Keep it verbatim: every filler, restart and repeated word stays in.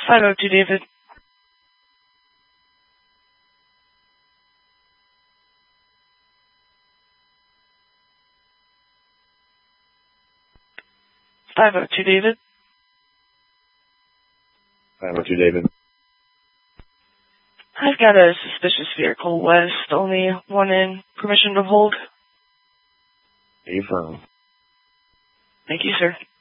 five oh two, David. five oh two, David. five oh two, David. I've got a suspicious vehicle west, only one in. Permission to hold? Affirm. Thank you, sir.